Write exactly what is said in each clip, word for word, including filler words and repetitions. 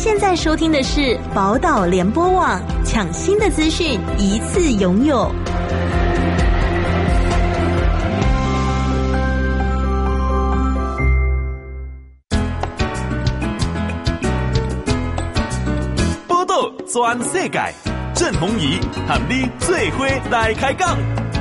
现在收听的是宝岛联播网，抢新的资讯，一次拥有。 报道全世界，郑鸿仪和你做伙来开讲。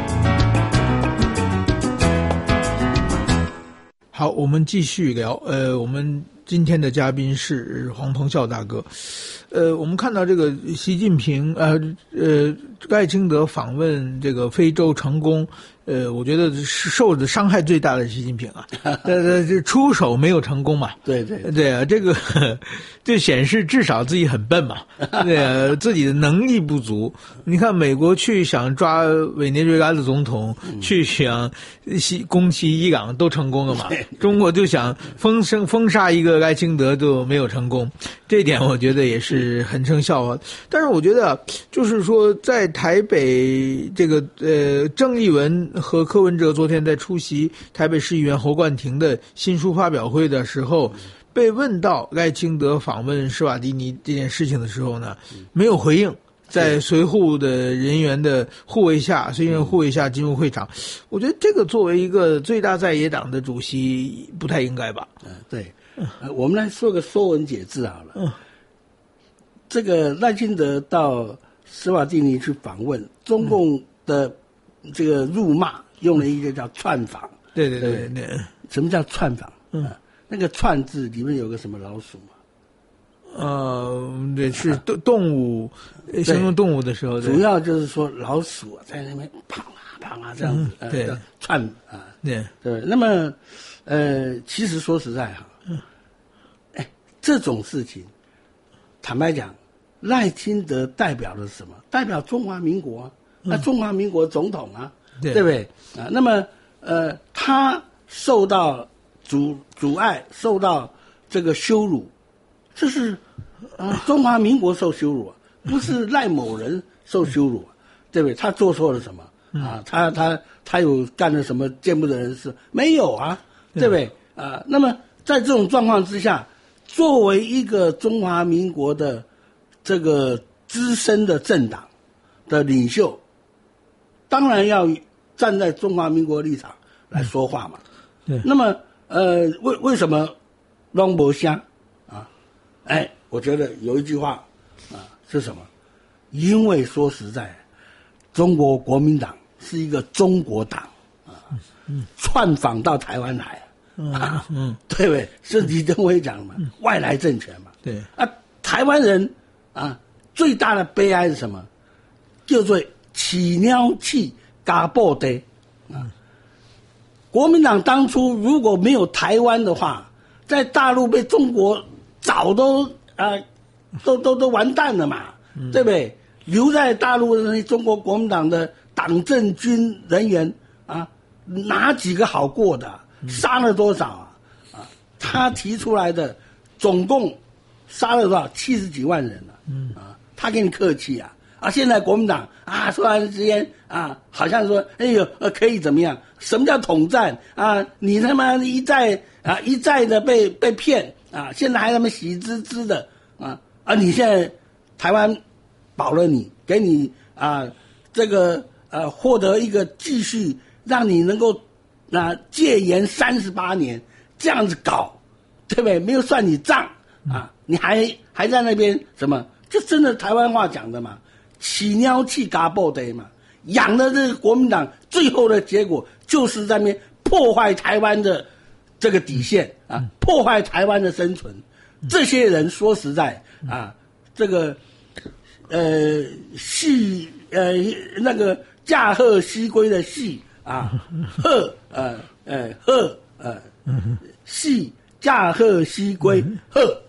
好，我们继续聊。呃，我们今天的嘉宾是黄鹏孝大哥。呃，我们看到这个习近平，呃呃，赖清德访问这个非洲成功，呃，我觉得是受的伤害最大的是习近平啊，呃，这出手没有成功嘛？ 对对对啊，这个就显示至少自己很笨嘛，对啊，自己的能力不足。你看美国去想抓委内瑞拉的总统，嗯、去想西攻击伊朗都成功了嘛？中国就想封生封杀一个赖清德就没有成功，这一点我觉得也是很成笑话。但是我觉得就是说，在台北这个呃，郑丽文和柯文哲昨天在出席台北市议员侯冠廷的新书发表会的时候，被问到赖清德访问施瓦蒂尼这件事情的时候呢，没有回应。在随护的人员的护卫下，随员护卫下进入会场，我觉得这个作为一个最大在野党的主席，不太应该吧？ 嗯，对。呃，我们来说个说文解字好了。嗯。这个赖清德到施瓦蒂尼去访问，中共的这个辱骂用了一个叫串访。 对对对对。 什么叫串访？嗯、呃，那个串字里面有个什么老鼠吗？ 呃，对，是动动物，形容动物的时候， 主要就是说老鼠啊在那边跑啊跑啊这样子，嗯、对、呃，串啊， 对对。那么，呃，其实说实在哈，嗯，哎，这种事情，坦白讲，赖清德代表的是什么？代表中华民国啊，那、嗯、中华民国总统啊，对, 对不对啊？那么，呃，他受到阻阻碍，受到这个羞辱。这是啊，中华民国受羞辱啊，不是赖某人受羞辱啊，对不对？他做错了什么啊？他他他有干了什么见不得人事？没有啊，对不对啊？那么在这种状况之下，作为一个中华民国的这个资深的政党的领袖，当然要站在中华民国立场来说话嘛。 对。 那么呃，为为什么拢无声？哎，我觉得有一句话啊，是什么？因为说实在，中国国民党是一个中国党啊，嗯、窜访到台湾来，啊、嗯, 嗯，对不对？是李登辉讲嘛、嗯，外来政权嘛。 对啊，台湾人啊，最大的悲哀是什么？叫做起鸟气嘎布袋啊。国民党当初如果没有台湾的话，在大陆被中国早都啊、呃，都都都完蛋了嘛，嗯、对不对？留在大陆的那些中国国民党的党政军人员啊，哪几个好过的？杀了多少啊？啊，他提出来的总共杀了多少？七十几万人了、啊。嗯啊，他跟你客气啊啊！现在国民党啊，突然之间啊，好像说哎呦呃可以怎么样？什么叫统战啊？你他妈一再啊一再的被被骗。啊，现在还那么喜滋滋的啊啊！你现在台湾保了你，给你啊这个呃获得一个继续让你能够啊戒严三十八年这样子搞，对不对？没有算你账啊，你还还在那边什么？就真的台湾话讲的嘛，起鸟气嘎爆的嘛，养的这个国民党，最后的结果就是在那边破坏台湾的。这个底线啊，破坏台湾的生存，这些人说实在啊，这个呃系呃那个驾鹤西归的系啊，鹤呃呃鹤呃系驾鹤西归鹤，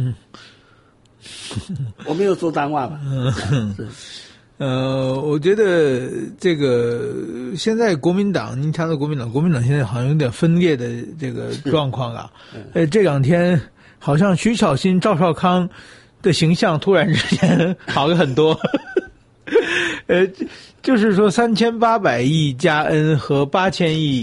我没有说脏话吧？是。 呃，我觉得这个现在国民党，您谈到国民党，国民党现在好像有点分裂的这个状况啊。呃，这两天好像徐巧芯、赵少康的形象突然之间好了很多。呃，就是说三千八百亿加恩和八千亿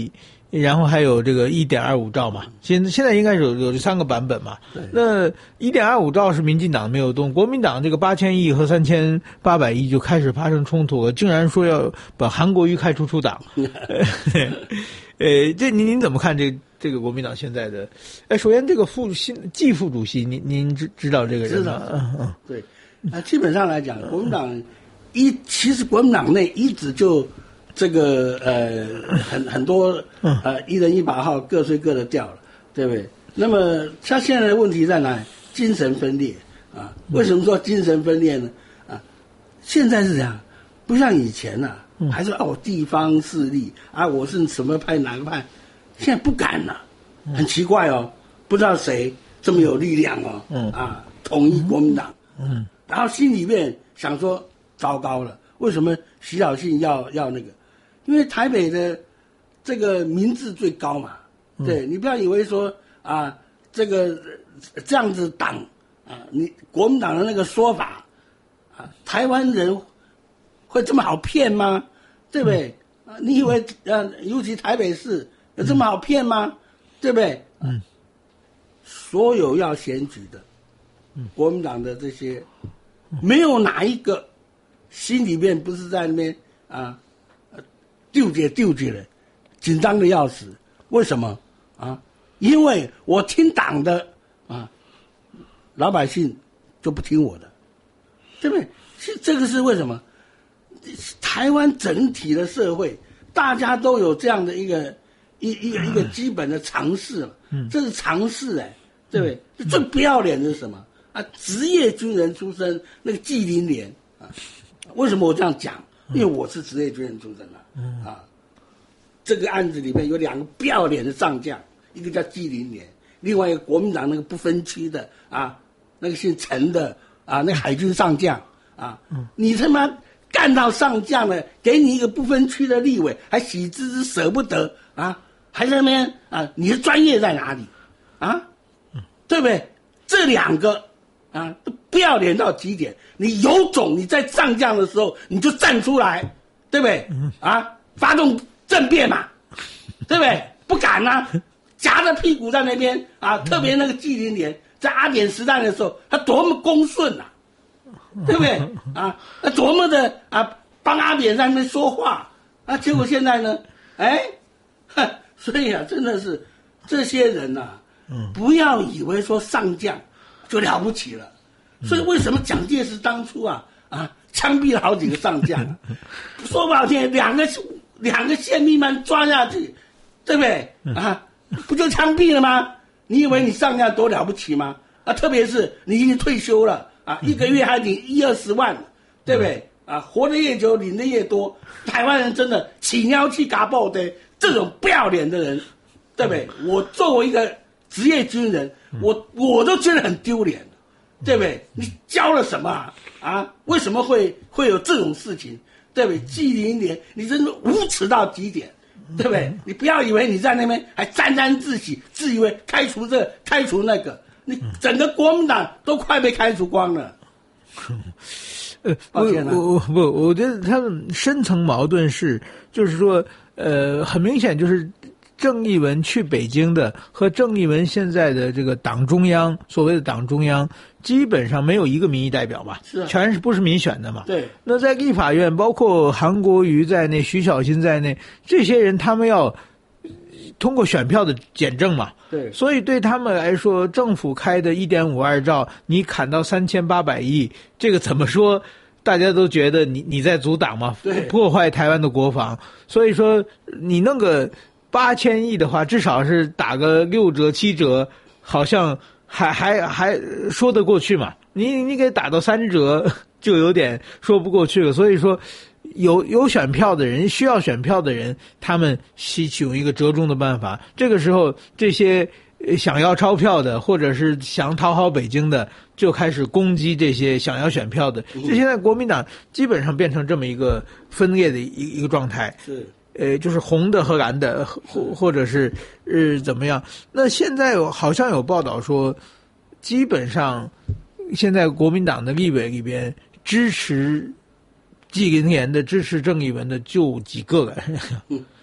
然后还有这个 一点二五 兆嘛，现现在应该是有有这三个版本嘛。那 一点二五 兆是民进党没有动，国民党这个八千亿和三千八百亿就开始发生冲突了，竟然说要把韩国瑜开除出党。呃，这您您怎么看这个这个国民党现在的？哎，首先这个副新季副主席，您您知知道这个人吗？知道。嗯嗯， 对，啊，基本上来讲，国民党一其实国民党内一直就。这个呃很很多呃一人一把号各吹各的调了，对不对？那么他现在的问题在哪里？精神分裂啊！为什么说精神分裂呢？啊，现在是这样，不像以前呐、啊，还是哦地方势力啊，我是什么派哪个派，现在不敢了，很奇怪哦，不知道谁这么有力量哦，啊，统一国民党，嗯，然后心里面想说糟糕了，为什么徐小庆要要那个？因为台北的这个民智最高嘛，对、嗯、你不要以为说啊，这个这样子党啊，你国民党的那个说法啊，台湾人会这么好骗吗？对不对？嗯、啊，你以为呃，尤其台北市有这么好骗吗？对不对？嗯，所有要选举的，国民党的这些，没有哪一个心里面不是在那边啊。纠结纠结了，紧张的要死。为什么啊？因为我听党的啊，老百姓就不听我的，对不对？这个是为什么？台湾整体的社会，大家都有这样的一个一一个一个基本的常识了，这是常识哎，对不对？嗯、最不要脸的是什么啊？职业军人出身那个纪凌莲啊，为什么我这样讲？因为我是职业军人出身的、嗯、啊，这个案子里面有两个不要脸的上将，一个叫纪凌莲，另外一个国民党那个不分区的啊，那个姓陈的啊，那个海军上将啊，嗯、你他妈干到上将了，给你一个不分区的立委，还喜滋滋舍不得啊，还在那边啊，你的专业在哪里啊？对不对？这两个。啊，都不要脸到极点！你有种，你在上将的时候你就站出来，对不对？啊，发动政变嘛，对不对？不敢啊，夹着屁股在那边啊。特别那个纪凌莲在阿扁时代的时候，他多么恭顺啊，对不对？啊，他多么的啊帮阿扁在那边说话啊。结果现在呢，哎，所以啊，真的是这些人呐、啊，不要以为说上将。就了不起了，所以为什么蒋介石当初啊啊枪毙了好几个上将、啊？说不好听，两个两个宪兵们抓下去，对不对？啊，不就枪毙了吗？你以为你上将多了不起吗？啊，特别是你已经退休了啊，一个月还领一二十万，对不对？啊，活得越久领得越多。台湾人真的起尿气嘎爆的这种不要脸的人，对不对？我作为一个职业军人。我我都觉得很丢脸，对不对？你教了什么啊？啊，为什么会会有这种事情？对不对？纪凌莲，你真的无耻到极点，对不对？你不要以为你在那边还沾沾自喜，自以为开除这开除那个，你整个国民党都快被开除光了。 呃，我我不，我觉得他们深层矛盾是，就是说，呃，很明显就是。郑义文去北京的和郑义文现在的这个党中央，所谓的党中央，基本上没有一个民意代表吧， 是、啊、 全是不是民选的嘛？ 对。 那在立法院，包括韩国瑜在内、徐小新在内，这些人他们要通过选票的检证嘛？ 对。 所以对他们来说，政府开的 一点五二 兆，你砍到三千八百亿，这个怎么说？大家都觉得你你在阻挡嘛，破坏台湾的国防。所以说，你弄个。八千亿的话，至少是打个六折七折，好像还还还说得过去嘛。你你给打到三折，就有点说不过去了。所以说，有有选票的人，需要选票的人，他们吸取一个折中的办法。这个时候，这些想要钞票的，或者是想讨好北京的，就开始攻击这些想要选票的。这现在国民党基本上变成这么一个分裂的一一个状态。 是。 呃，就是红的和蓝的，或或者是呃怎么样？那现在有好像有报道说，基本上现在国民党的立委里边支持纪凌莲的、支持郑义文的就几个了。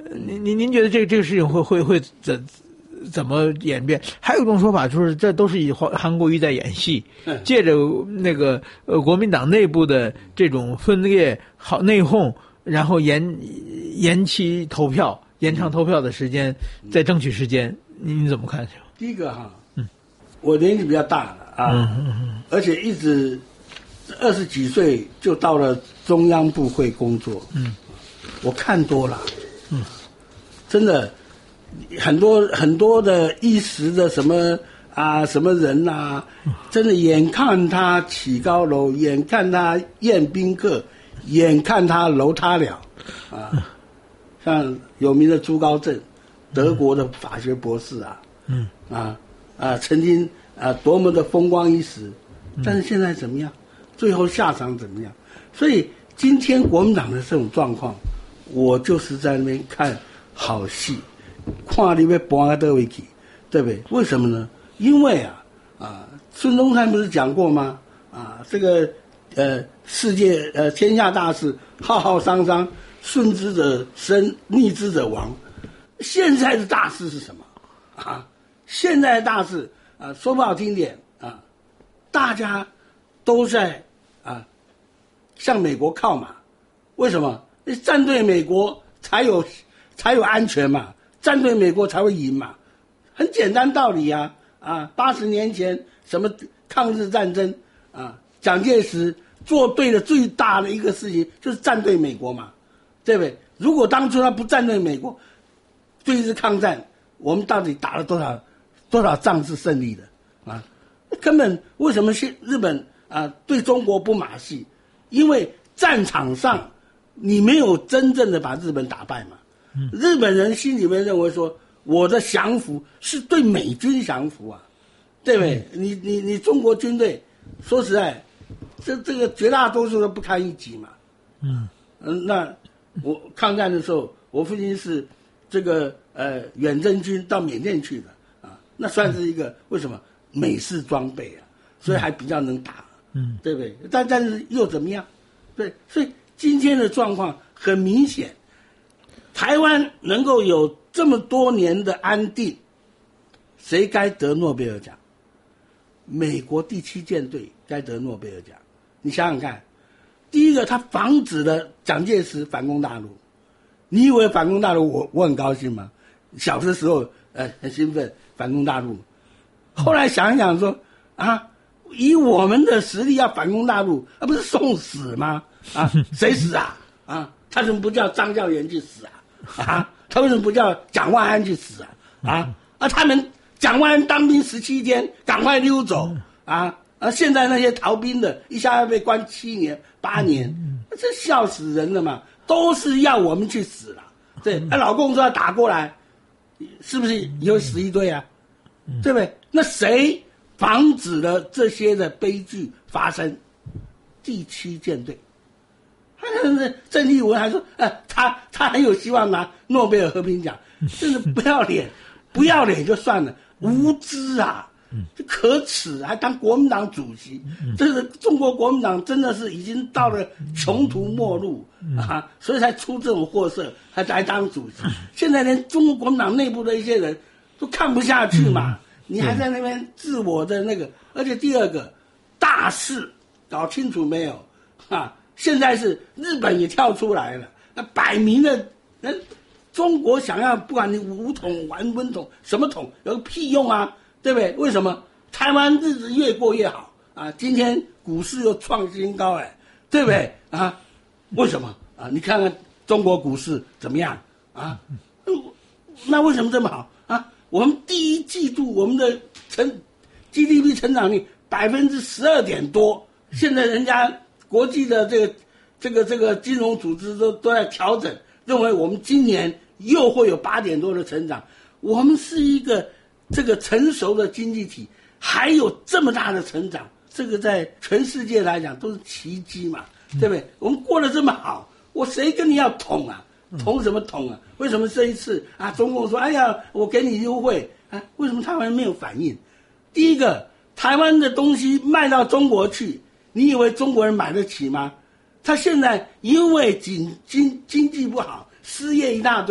您您您觉得这个这个事情会会会怎怎么演变？还有一种说法就是，这都是以韩韩国瑜在演戏，借着那个呃国民党内部的这种分裂、好内讧，然后延延期投票、延长投票的时间，再争取时间。您怎么看？ 第一个哈，嗯，我年纪比较大了啊，嗯嗯嗯，而且一直二十几岁就到了中央部会工作，嗯，我看多了，嗯，真的。很多很多的一时的什么啊什么人啊，真的眼看他起高楼，眼看他宴宾客，眼看他楼塌了啊！像有名的朱高正，德国的法学博士啊，嗯啊啊曾经啊多么的风光一时，但是现在怎么样？最后下场怎么样？所以今天国民党的这种状况，我就是在那边看好戏。看你要搬到哪位去，对不对？为什么呢？因为啊啊，孙中山不是讲过吗？啊，这个呃世界呃天下大事，浩浩汤汤，顺之者生，逆之者亡。现在的大事是什么？啊，现在的大事啊，说不好听点啊，大家都在啊向美国靠嘛。为什么？你站对美国才有才有安全嘛。站对美国才会赢嘛，很简单道理啊！啊，八十年前什么抗日战争啊，蒋介石做对的最大的一个事情就是站对美国嘛，对不对？如果当初他不站对美国，对日抗战，我们到底打了多少多少仗是胜利的啊？根本为什么是日本啊对中国不马戏？因为战场上你没有真正的把日本打败嘛。日本人心里面认为说，我的降服是对美军降服啊，对不对？嗯、你你你中国军队，说实在，这这个绝大多数都不堪一击嘛。嗯嗯，那我抗战的时候，我父亲是这个呃远征军到缅甸去的啊，那算是一个、嗯、为什么美式装备啊，所以还比较能打，嗯，对不对？但但是又怎么样？对，所以今天的状况很明显。台湾能够有这么多年的安定，谁该得诺贝尔奖？美国第七舰队该得诺贝尔奖。你想想看，第一个，他防止了蒋介石反攻大陆。你以为反攻大陆我我很高兴吗？小的时候呃很兴奋，反攻大陆。后来想一想说啊，以我们的实力要反攻大陆，啊不是送死吗？啊，谁死啊？啊，他怎么不叫张教元去死啊？啊，他为什么不叫蒋万安去死啊？啊啊，他们蒋万安当兵十七天，赶快溜走啊！啊，现在那些逃兵的，一下要被关七年八年，这笑死人了嘛！都是要我们去死了。对，啊，老共说要打过来，是不是以后死一堆啊？对不对？那谁防止了这些的悲剧发生？第七舰队。郑丽文还说，呃，他他很有希望拿诺贝尔和平奖，真是不要脸，不要脸就算了，无知啊，这可耻，还当国民党主席，这个中国国民党真的是已经到了穷途末路啊，所以才出这种货色，还来当主席。现在连中国国民党内部的一些人都看不下去嘛，你还在那边自我的那个，而且第二个大事搞清楚没有啊？现在是日本也跳出来了，那摆明了，那中国想要不管你武统、玩温统什么统，有个屁用啊，对不对？为什么台湾日子越过越好啊？今天股市又创新高哎，对不对啊？为什么啊？你看看中国股市怎么样啊？那为什么这么好啊？我们第一季度我们的成 G D P 成长率百分之十二点多，现在人家。国际的这个、这个、这个金融组织都都在调整，认为我们今年又会有八点多的成长。我们是一个这个成熟的经济体，还有这么大的成长，这个在全世界来讲都是奇迹嘛，对不对？我们过得这么好，我谁跟你要统啊？统什么统啊？为什么这一次啊，中共说哎呀，我给你优惠啊？为什么台湾没有反应？第一个，台湾的东西卖到中国去。你以为中国人买得起吗？他现在因为经经经济不好，失业一大堆，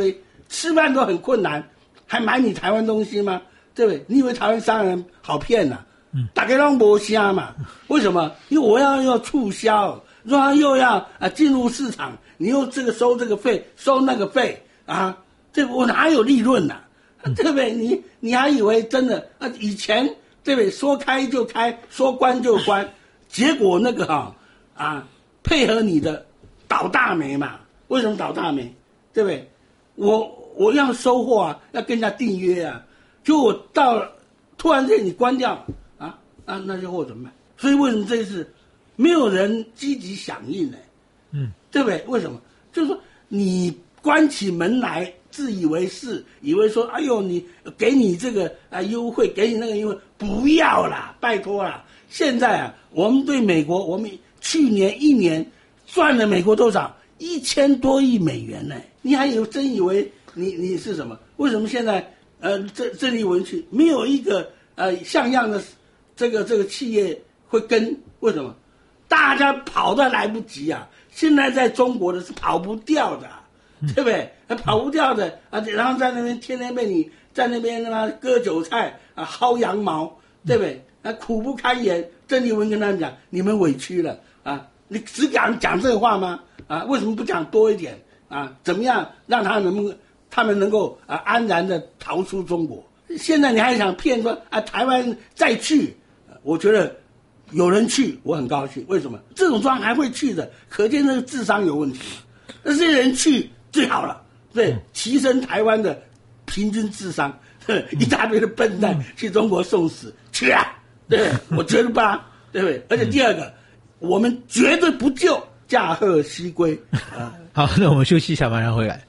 吃饭都很困难，还买你台湾东西吗？对不对？你以为台湾商人好骗呐、啊？嗯，大家都没虾嘛？为什么？因为我要要促销，然后又要啊进入市场，你又这个收这个费，收那个费啊，这我哪有利润呐、啊？对不对？你你还以为真的啊？以前对不对？说开就开，说关就关，结果那个哈 啊, 啊配合你的倒大霉嘛？为什么倒大霉？对不对？我我要收货啊，要跟人家订约啊，就我到了突然间你关掉。啊，那些货怎么办？所以为什么这一次没有人积极响应呢？嗯，对不对？为什么？就是说你关起门来，自以为是，以为说，哎呦，你给你这个啊优惠，给你那个优惠，不要啦，拜托啦！现在啊，我们对美国，我们去年一年赚了美国多少？一千多亿美元呢！你还有真以为你你是什么？为什么现在呃，这这里文去没有一个呃像样的？这个这个企业会跟为什么？大家跑都来不及啊！现在在中国的是跑不掉的、啊，对不对？跑不掉的啊！然后在那边天天被你在那边他妈割韭菜啊，薅羊毛，对不对？啊，苦不堪言。郑丽文跟他们讲，你们委屈了啊！你只敢讲这个话吗？啊，为什么不讲多一点啊？怎么样让他能他们能够啊安然的逃出中国？现在你还想骗说啊台湾再去？我觉得有人去，我很高兴。为什么？这种庄还会去的，可见那个智商有问题。那这些人去最好了，对，提升台湾的平均智商。一大堆的笨蛋去中国送死，去啊！对，我绝对不让，对不对？而且第二个，我们绝对不救，驾鹤西归啊！ 好，那我们休息一下，马上回来。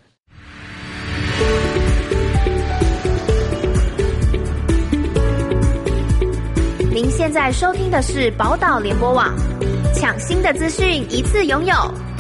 您现在收听的是宝岛联播网，抢新的资讯一次拥有。